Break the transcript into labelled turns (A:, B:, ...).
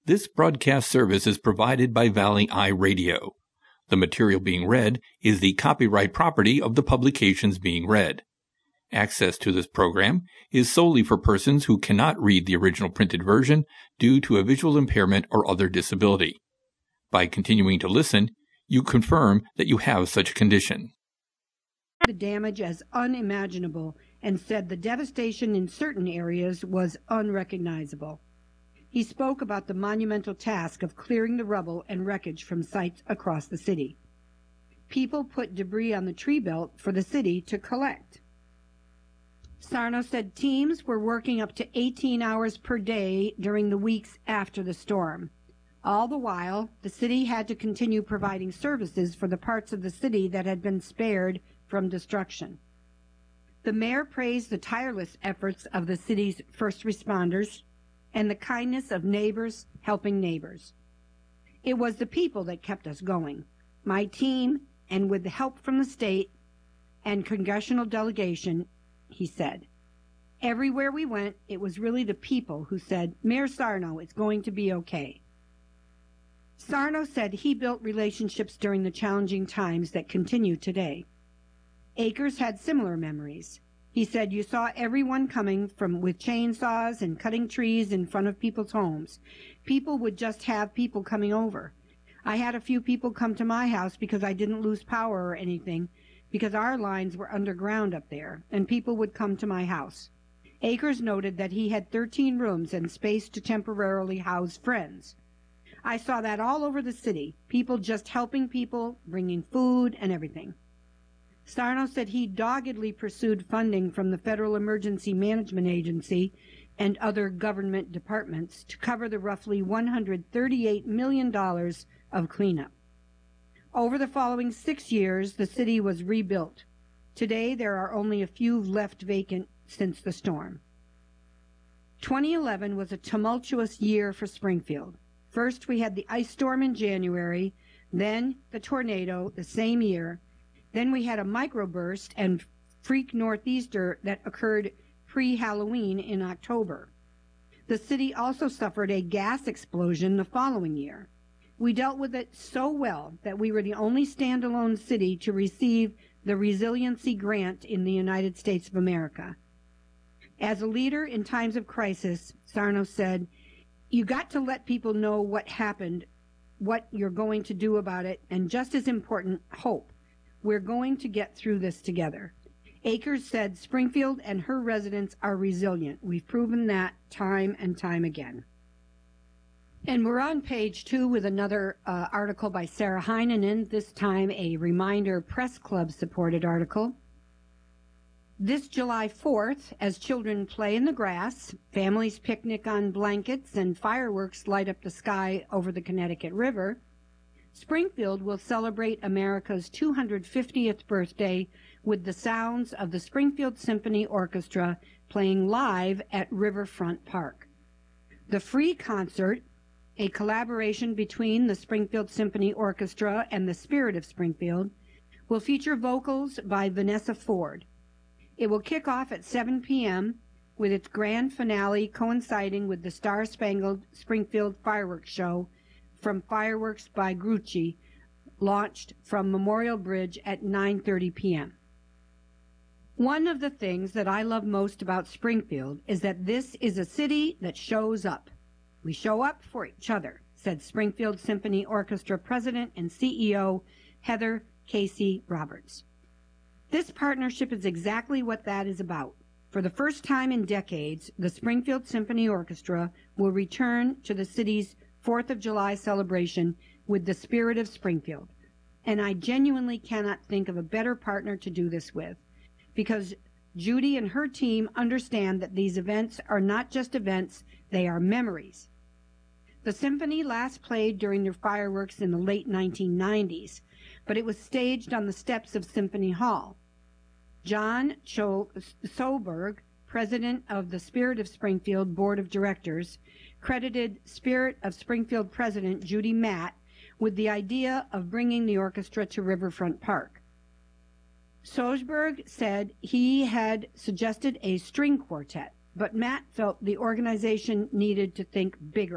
A: This broadcast service is provided by Valley Eye Radio. The material being read is the copyright property of the publications being read. Access to this program is solely for persons who cannot read the original printed version due to a visual impairment or other disability. By continuing to listen, you confirm that you have such a condition.
B: The damage as unimaginable and said the devastation in certain areas was unrecognizable. He spoke about the monumental task of clearing the rubble and wreckage from sites across the city. People put debris on the tree belt for the city to collect. Sarno said teams were working up to 18 hours per day during the weeks after the storm. All the while, the city had to continue providing services for the parts of the city that had been spared from destruction. The mayor praised the tireless efforts of the city's first responders and the kindness of neighbors helping neighbors. It was the people that kept us going. My team, and with the help from the state and congressional delegation, he said. Everywhere we went, it was really the people who said, Mayor Sarno, it's going to be okay. Sarno said he built relationships during the challenging times that continue today. Akers had similar memories. He said you saw everyone coming from with chainsaws and cutting trees in front of people's homes. People would just have people coming over. I had a few people come to my house because I didn't lose power or anything, because our lines were underground up there, and people would come to my house. Akers noted that he had 13 rooms and space to temporarily house friends. I saw that all over the city, people just helping people, bringing food and everything. Sarno said he doggedly pursued funding from the Federal Emergency Management Agency and other government departments to cover the roughly $138 million of cleanup. Over the following 6 years, the city was rebuilt. Today, there are only a few left vacant since the storm. 2011 was a tumultuous year for Springfield. First, we had the ice storm in January, then the tornado the same year. Then we had a microburst and freak northeaster that occurred pre-Halloween in October. The city also suffered a gas explosion the following year. We dealt with it so well that we were the only standalone city to receive the Resiliency Grant in the United States of America. As a leader in times of crisis, Sarno said, you got to let people know what happened, what you're going to do about it, and just as important, hope. We're going to get through this together. Akers said Springfield and her residents are resilient. We've proven that time and time again. And we're on page 2 with another article by Sarah Heinonen, this time a Reminder Press Club supported article. This July 4th, as children play in the grass, families picnic on blankets, and fireworks light up the sky over the Connecticut River, Springfield will celebrate America's 250th birthday with the sounds of the Springfield Symphony Orchestra playing live at Riverfront Park. The free concert, a collaboration between the Springfield Symphony Orchestra and the Spirit of Springfield, will feature vocals by Vanessa Ford. It will kick off at 7 p.m. with its grand finale coinciding with the Star-Spangled Springfield Fireworks Show from Fireworks by Grucci, launched from Memorial Bridge at 9:30 p.m. One of the things that I love most about Springfield is that this is a city that shows up. We show up for each other, said Springfield Symphony Orchestra President and CEO Heather Casey Roberts. This partnership is exactly what that is about. For the first time in decades, the Springfield Symphony Orchestra will return to the city's 4th of July celebration with the Spirit of Springfield. And I genuinely cannot think of a better partner to do this with, because Judy and her team understand that these events are not just events, they are memories. The symphony last played during their fireworks in the late 1990s, but it was staged on the steps of Symphony Hall. John Soberg, president of the Spirit of Springfield Board of Directors, credited Spirit of Springfield President Judy Matt with the idea of bringing the orchestra to Riverfront Park. Soberg said he had suggested a string quartet, but Matt felt the organization needed to think bigger.